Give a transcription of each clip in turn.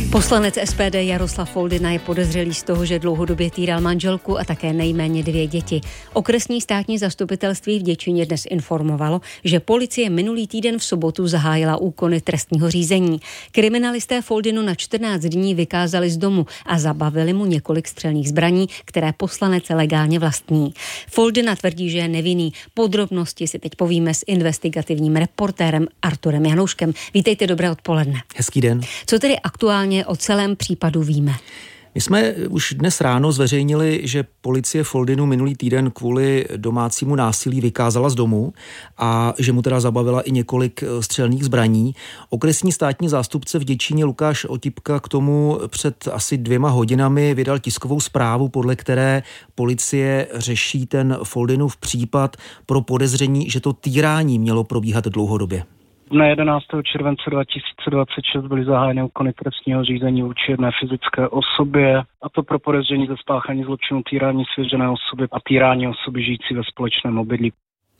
Poslanec SPD Jaroslav Foldyna je podezřelý z toho, že dlouhodobě týral manželku a také nejméně 2 děti. Okresní státní zastupitelství v Děčíně dnes informovalo, že policie minulý týden v sobotu zahájila úkony trestního řízení. Kriminalisté Foldynu na 14 dní vykázali z domu a zabavili mu několik střelných zbraní, které poslanec legálně vlastní. Foldyna tvrdí, že je nevinný. Podrobnosti si teď povíme s investigativním reportérem Arturem Janouškem. Vítejte, dobré odpoledne. Hezký den. Co tedy aktuálně o celém případu víme? My jsme už dnes ráno zveřejnili, že policie Foldynu minulý týden kvůli domácímu násilí vykázala z domu a že mu teda zabavila i několik střelných zbraní. Okresní státní zástupce v Děčíně Lukáš Otipka k tomu před asi 2 hodinami vydal tiskovou zprávu, podle které policie řeší ten Foldynův případ pro podezření, že to týrání mělo probíhat dlouhodobě. Dne 11. července 2026 byly zahájeny úkony trestního řízení vůči jedné fyzické osobě, a to pro podezření ze spáchání zločinu týrání svěřené osoby a týrání osoby žijící ve společném obydlí.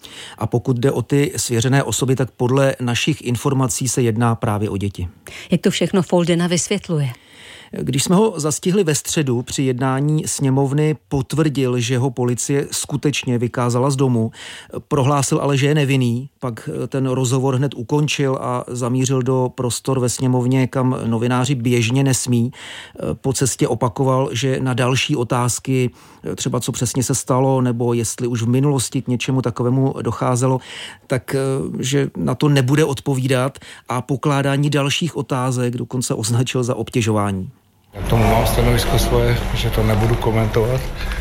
A pokud jde o ty svěřené osoby, tak podle našich informací se jedná právě o děti. Jak to všechno Foldyna vysvětluje? Když jsme ho zastihli ve středu při jednání sněmovny, potvrdil, že ho policie skutečně vykázala z domu, prohlásil ale, že je nevinný, pak ten rozhovor hned ukončil a zamířil do prostor ve sněmovně, kam novináři běžně nesmí. Po cestě opakoval, že na další otázky, třeba co přesně se stalo, nebo jestli už v minulosti k něčemu takovému docházelo, tak že na to nebude odpovídat a pokládání dalších otázek dokonce označil za obtěžování. K tomu mám stanovisko svoje, že to nebudu komentovat.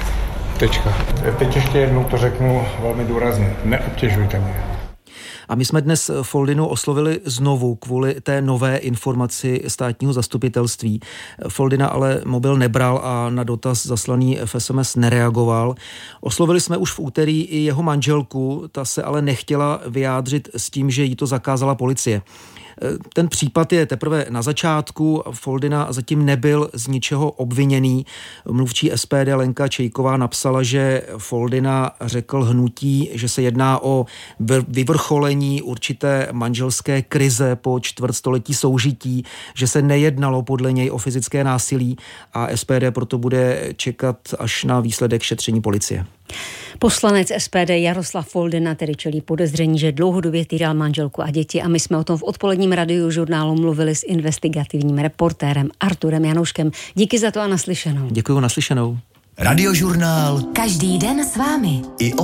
Tečka. Teď ještě jednou to řeknu velmi důrazně. Neobtěžujte mě. A my jsme dnes Foldynu oslovili znovu kvůli té nové informaci státního zastupitelství. Foldyna ale mobil nebral a na dotaz zaslaný v SMS nereagoval. Oslovili jsme už v úterý i jeho manželku, ta se ale nechtěla vyjádřit s tím, že jí to zakázala policie. Ten případ je teprve na začátku, Foldyna zatím nebyl z ničeho obviněný. Mluvčí SPD Lenka Čejková napsala, že Foldyna řekl hnutí, že se jedná o vyvrcholení určité manželské krize po čtvrtstoletí soužití, že se nejednalo podle něj o fyzické násilí a SPD proto bude čekat až na výsledek šetření policie. Poslanec SPD Jaroslav Foldyna tedy čelí podezření, že dlouhodobě týral manželku a děti, a my jsme o tom v odpoledním Radiožurnálu mluvili s investigativním reportérem Arturem Janouškem. Díky za to a naslyšenou. Děkuju, naslyšenou. Radiožurnál. Každý den s vámi. I